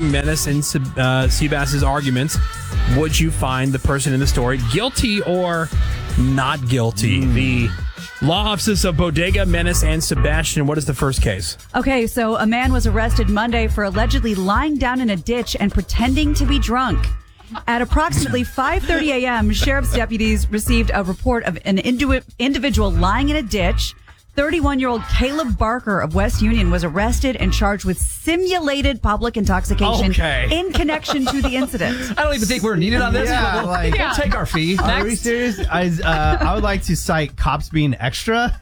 Menace and Seabass's arguments, would you find the person in the story guilty or not guilty? The law offices of Bodega, Menace, and Sebastian. What is the first case? Okay, so a man was arrested Monday for allegedly lying down in a ditch and pretending to be drunk. At approximately 5:30 a.m., sheriff's deputies received a report of an individual lying in a ditch. 31-year-old Caleb Barker of West Union was arrested and charged with simulated public intoxication in connection to the incident. I don't even think we're needed on this. Yeah, We'll take our fee. Are we serious? I would like to cite cops being extra.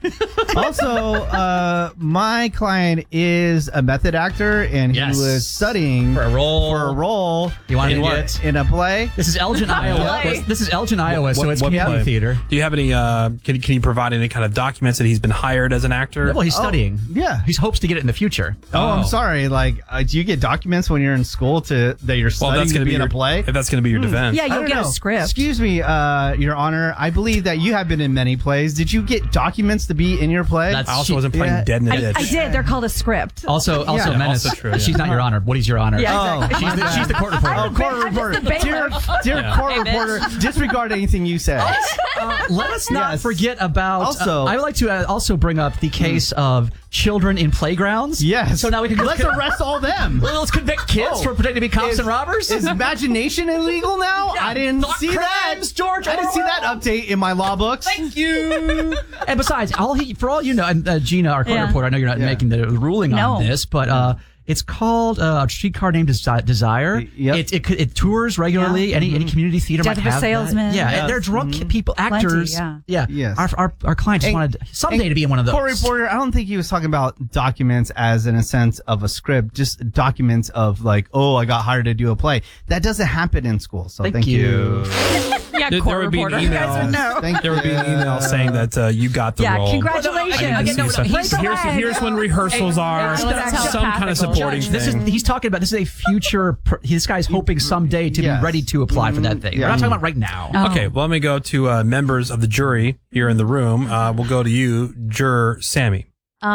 Also, my client is a method actor, and he was studying for a role. You wanted in to what? get In a play? This is Elgin, Iowa. This is Elgin, Iowa, so it's what community play? theater. Do you have any, can you provide any kind of documents that he's been hired as an actor? Well, he's studying. Yeah. He hopes to get it in the future. Oh, I'm sorry. Like, do you get documents when you're in school that you're studying to be in a play? If that's going to be your defense. Yeah, I you'll don't get know. a script. Excuse me, Your Honor. I believe that you have been in many plays. Did you get documents to be in your play? I also wasn't playing dead in the ditch. I did. They're called a script. Also, Menace. also true, yeah. She's not your honor. What is your honor? Yeah, exactly. She's the court reporter. Oh, court reporter. Dear court reporter, disregard anything you say. Let us not forget about. Also- I would like to also bring up the case of children in playgrounds. Yes. So now we can let's arrest all them. Let's convict kids for pretending to be cops and robbers. Is imagination illegal now? Yeah, I didn't thought see crimes, that. George I didn't see that Orwell. update in my law books. Thank you. And besides, for all you know, and Gina, our court Yeah. reporter, I know you're not making the ruling on No. this, but it's called a streetcar named Desire. Yep. It tours regularly. Yeah. Any community theater Death might of a have Salesman. that. Yeah, Yes. and they're drunk people, actors. yeah. Yes. Our client just wanted someday to be in one of those. Court reporter, I don't think he was talking about documents as in a sense of a script, just documents of like, oh, I got hired to do a play. That doesn't happen in school. So thank you. Yeah, There court would be an reporter. email. Thank There would be an email saying that you got the Yeah, role. congratulations. I didn't see something. Break the leg. Here's when rehearsals are. That's Some kind of telepathical. supporting Judge, thing. he's talking about this is a future. This guy's hoping someday to Yes. be ready to apply for that thing. We're not talking about right now. Okay, well, let me go to members of the jury here in the room. We'll go to you, juror Sammy.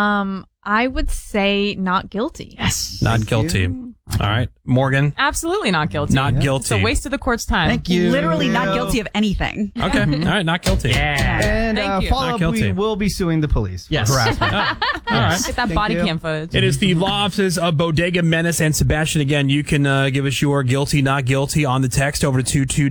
I would say not guilty. Yes. Not guilty. All right. Morgan, Absolutely not guilty. not It's guilty. a waste of the court's time. Thank you. Literally not guilty of anything. Okay. All right. Not guilty. And Thank you. follow Not up, guilty. we will be suing the police. for Yes. harassment. All right. Get that body you. cam footage. It is the law offices of Bodega, Menace, and Sebastian. Again, you can give us your guilty, not guilty on the text over to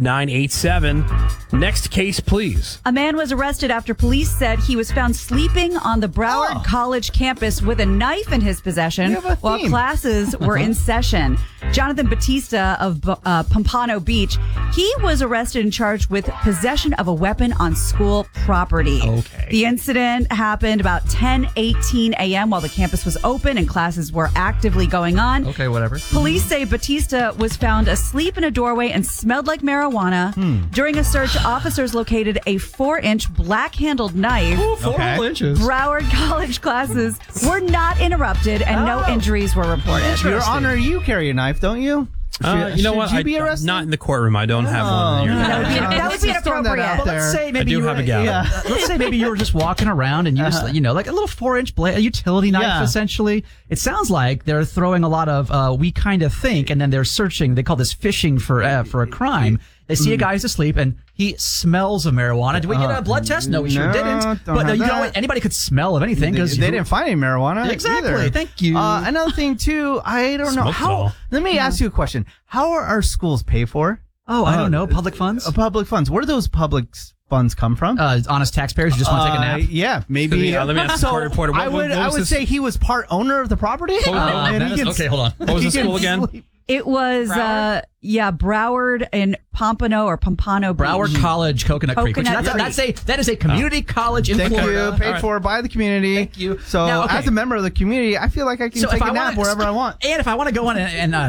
22987. Next case, please. A man was arrested after police said he was found sleeping on the Broward College campus with a knife in his possession You have a while theme. classes were in session. Jonathan Batista of Pompano Beach, he was arrested and charged with possession of a weapon on school property. Okay. The incident happened about 10:18 a.m. while the campus was open and classes were actively going on. Okay, whatever. Police say Batista was found asleep in a doorway and smelled like marijuana. During a search, officers located a 4-inch black-handled knife. 4 inches. Broward College classes were not interrupted and no injuries were reported. Your Honor, you carry a knife, don't you? You know what? Should you be arrested? Not in the courtroom. I don't have one. That would be Just throwing that inappropriate. out Well, let's there. say maybe I do you have were, a gal. Let's say maybe you were just walking around and you just, like a little 4-inch blade, a utility knife, Yeah. essentially. It sounds like they're throwing a lot of we kind of think, and then they're searching. They call this fishing for a crime. They see a guy who's asleep and he smells of marijuana. Did we get a blood test? No, we sure No, didn't. don't But have you know that. what? Anybody could smell of anything They because didn't find any marijuana. Exactly. either. Thank you. Another thing too, I don't know Smoked it how. all. Let me ask you a question. How are our schools paid for? Oh, I don't know. Public funds? Public funds. Where do those public funds come from? Honest taxpayers who just want to take a nap. Yeah, maybe. Let me ask the court reporter. I would say he was part owner of the property. And he Okay, hold on. What was the he can school again? sleep. It was, Broward? Broward and Pompano Beach. Broward College, Coconut Creek. Which Coconut that is a community college in Thank Florida. you. Paid for by the community. Thank you. So, Now, okay. as a member of the community, I feel like I can take a nap wherever I want. And if I want to go on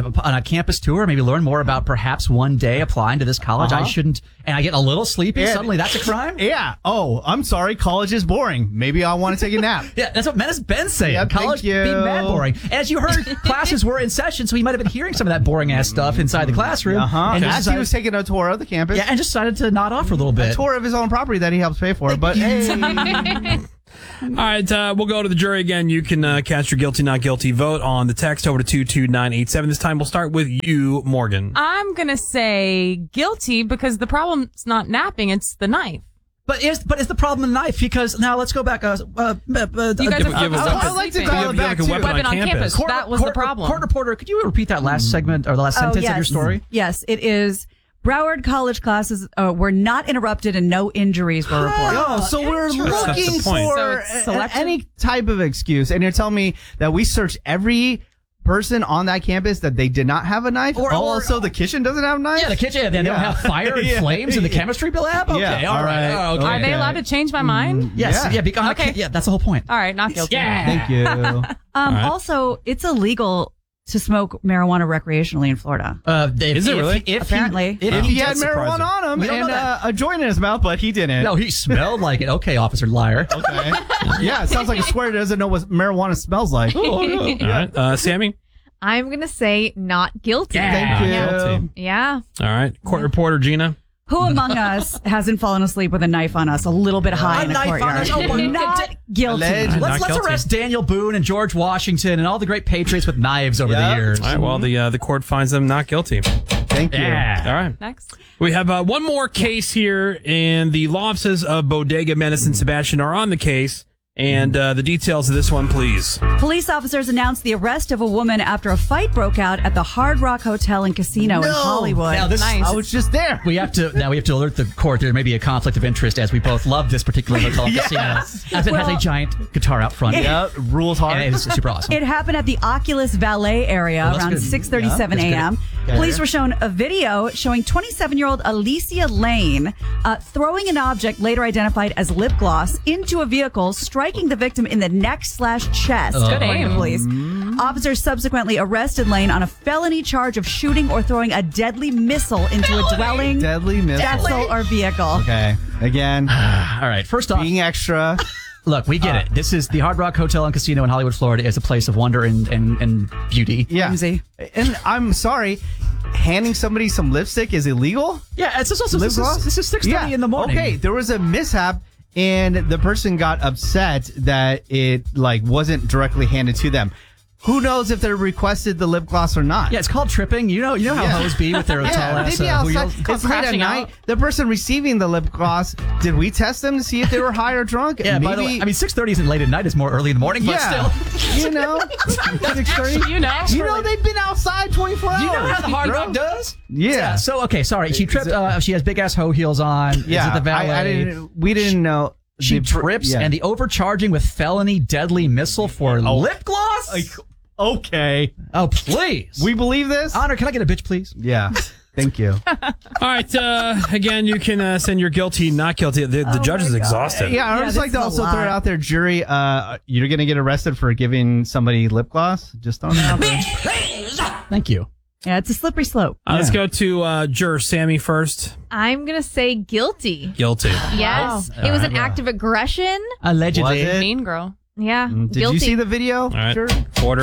a campus tour, maybe learn more about perhaps one day applying to this college, I shouldn't. And I get a little sleepy. Yeah. Suddenly, that's a crime. Yeah. Oh, I'm sorry. College is boring. Maybe I want to take a nap. Yeah, that's what Menace Ben's saying. Yeah, thank College you. being mad boring. And as you heard, classes were in session, so he might have been hearing some of that boring ass stuff inside the classroom. And just as he decided- was taking a tour of the campus. and just decided to nod off for a little bit. A tour of his own property that he helps pay for. But hey. All right, we'll go to the jury again. You can cast your guilty, not guilty vote on the text over to 22987. This time we'll start with you, Morgan. I'm going to say guilty because the problem's not napping, it's the knife. But is the problem the knife? Because now let's go back. You guys I'd like to dial it back a too. weapon on campus. That was the problem. Court reporter, could you repeat that last segment or the last sentence of your story? Yes, it is. Broward College classes were not interrupted and no injuries were reported. Oh, so we're That's looking the point. for So it's selective? any type of excuse, and you're telling me that we searched every person on that campus that they did not have a knife? Or- also, the kitchen doesn't have knives? Yeah, the kitchen. They don't have fire and flames in the chemistry lab? Okay, Yeah, all all right. right. Oh, okay. Are they allowed to change my mind? Yes, Yeah. Okay. Yeah, that's the whole point. All right, not guilty. Yeah. Thank you. right. Also, it's illegal to smoke marijuana recreationally in Florida. Is it really? Apparently. If he had That's surprising. marijuana on him We don't know and that. a joint in his mouth, but he didn't. No, he smelled like it. Okay, officer liar. Okay. Yeah, it sounds like a square that doesn't know what marijuana smells like. All right, Sammy? I'm going to say not guilty. Thank you. Guilty. Yeah. All right, court reporter, Gina? Who among us hasn't fallen asleep with a knife on us a little bit high A in the knife on courtyard? us? Oh, my Not God. guilty. Alleged. Not Let's guilty. arrest Daniel Boone and George Washington and all the great patriots with knives over the Yep. years. All right, well, the court finds them not guilty. Thank you. Yeah. All right. Next. We have one more case here, and the law offices of Bodega Menace and Sebastian are on the case. And the details of this one, please. Police officers announced the arrest of a woman after a fight broke out at the Hard Rock Hotel and Casino in Hollywood. Now, this, Nice. I was just there. we have to alert the court there may be a conflict of interest as we both love this particular hotel and casino as it has a giant guitar out front. Yeah, rules hard. And it is super awesome. It happened at the Oculus Valet area Oh, that's around good. 6:37 Yeah, a.m. good. Police were shown a video showing 27-year-old Alicia Lane throwing an object later identified as lip gloss into a vehicle, striking the victim in the neck/chest. Good according to aim. police. Officers subsequently arrested Lane on a felony charge of shooting or throwing a deadly missile into a dwelling, Deadly missile. vessel, or vehicle. Okay. Again, All right, first off, being extra. look, we get it. This is the Hard Rock Hotel and Casino in Hollywood, Florida. Is a place of wonder and beauty. Yeah. Whimsy. And I'm sorry, handing somebody some lipstick is illegal? Yeah, it's also Lip gloss? this is 6:30 in the morning. Okay, there was a mishap and the person got upset that it wasn't directly handed to them. Who knows if they requested the lip gloss or not? Yeah, it's called tripping. You know how Yeah. hoes be with their hotel Yeah, ass. they'd be outside. It's late at crashing night. out. The person receiving the lip gloss, did we test them to see if they were high or drunk? Yeah, by the way, I mean 6:30 isn't late at night; it's more early in the morning. But yeah, still, you know, 6:30. You know. They've been outside 24 hours. do you know how the Hard bro. Rock does? Yeah. So okay, sorry, she tripped. She has big ass hoe heels on. Yeah, Is it the valet? I didn't. We didn't know. She The- trips, yeah. and the overcharging with felony deadly missile for lip gloss. Okay, Oh please, we believe this. Honor, can I get a bitch, please? Yeah. Thank you. All right, again, you can send your guilty, not guilty. The judge is exhausted. Yeah, I would Yeah, just this like to is a also lot. throw it out there, jury. You're gonna get arrested for giving somebody lip gloss. Just throwing it out there. Thank you. Yeah, it's a slippery slope. Let's go to juror Sammy first. I'm going to say guilty. Guilty. Yes. It was an act of aggression. Allegedly. Was it? Mean girl. Yeah. Did guilty. you see the video? All right. Jury?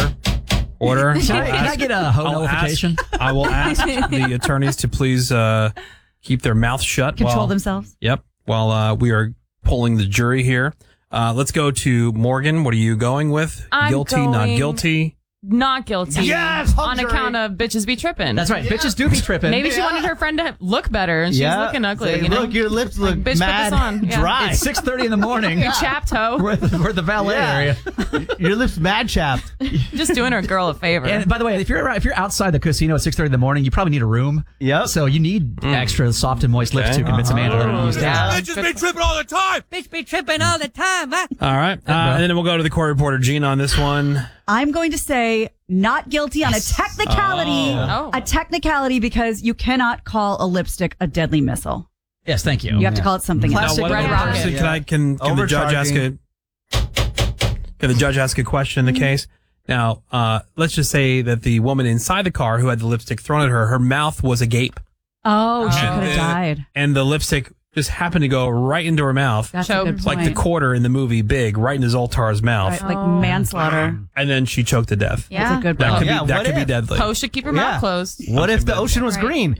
Order. Can I get a hoe I'll notification? I will ask the attorneys to please keep their mouth shut. Control while, themselves. Yep. While we are polling the jury here. Let's go to Morgan. What are you going with? I'm Guilty, not going- guilty? Not guilty. Yes, hung On jury. account of bitches be tripping. That's right. Bitches do be tripping. Maybe she wanted her friend to look better and she's looking ugly. Say, you know? Look, your lips look Like, bitch, put mad this on. Yeah. dry. It's 6:30 in the morning. You chapped hoe. We're the valet Yeah. area. Your lips mad chapped. Just doing her girl a favor. And by the way, if you're outside the casino at 6:30 in the morning, you probably need a room. Yep. So you need extra soft and moist lips Okay. to convince Amanda to use that. Bitches be tripping all the time. Bitch be tripping all the time, huh? All right. And then we'll go to the court reporter, Gina, on this one. I'm going to say not guilty on a technicality. Oh. A technicality because you cannot call a lipstick a deadly missile. Yes, thank you. You have to call it something else. Classic Now, what Red about- Rocket. Can the judge ask a question in the case? Now, let's just say that the woman inside the car who had the lipstick thrown at her, her mouth was agape, Oh, she And could have then- died. and the lipstick just happened to go right into her mouth, That's a Choked. good point. like the quarter in the movie Big, right in Zoltar's mouth, Right, like manslaughter. and then she choked to death. That's a good That point. could yeah, be what be if? deadly. Hoe should keep her mouth closed. What if the ocean was green?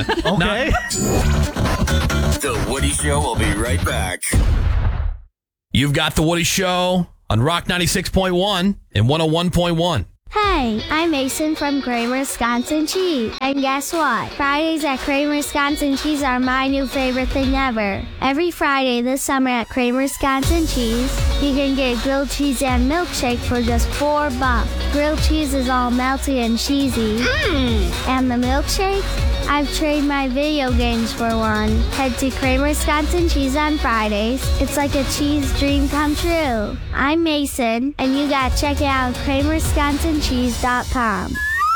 Okay. The Woody Show will be right back. You've got The Woody Show on Rock 96.1 and 101.1. Hey, I'm Mason from Kramer Wisconsin Cheese. And guess what? Fridays at Kramer Wisconsin Cheese are my new favorite thing ever. Every Friday this summer at Kramer Wisconsin Cheese, you can get grilled cheese and milkshake for just $4. Grilled cheese is all melty and cheesy. And the milkshake? I've traded my video games for one. Head to Kramer Wisconsin Cheese on Fridays. It's like a cheese dream come true. I'm Mason, and you gotta check it out at KramerWisconsinCheese.com.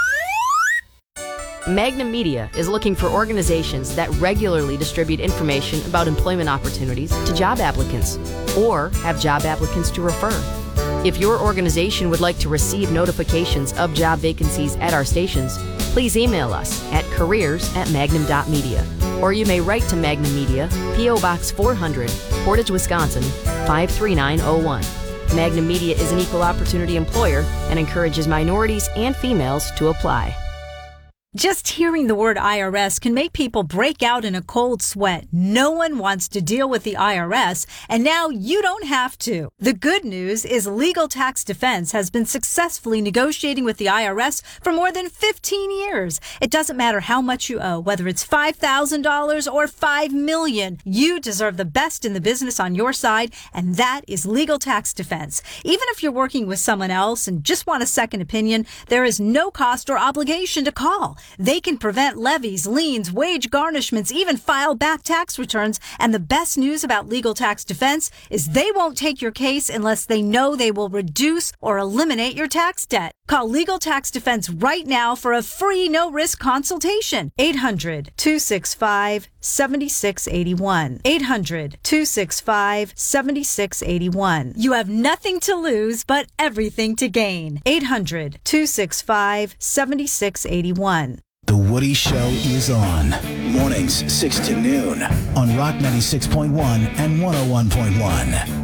Magnum Media is looking for organizations that regularly distribute information about employment opportunities to job applicants or have job applicants to refer. If your organization would like to receive notifications of job vacancies at our stations, please email us at careers@magnum.media. Or you may write to Magnum Media, P.O. Box 400, Portage, Wisconsin, 53901. Magnum Media is an equal opportunity employer and encourages minorities and females to apply. Just hearing the word IRS can make people break out in a cold sweat. No one wants to deal with the IRS, and now you don't have to. The good news is Legal Tax Defense has been successfully negotiating with the IRS for more than 15 years. It doesn't matter how much you owe, whether it's $5,000 or $5 million. You deserve the best in the business on your side, and that is Legal Tax Defense. Even if you're working with someone else and just want a second opinion, there is no cost or obligation to call. They can prevent levies, liens, wage garnishments, even file back tax returns. And the best news about Legal Tax Defense is they won't take your case unless they know they will reduce or eliminate your tax debt. Call Legal Tax Defense right now for a free no-risk consultation. 800-265-7681. 800-265-7681. You have nothing to lose but everything to gain. 800-265-7681. The Woody Show is on. Mornings 6 to noon on Rock 96.1 and 101.1.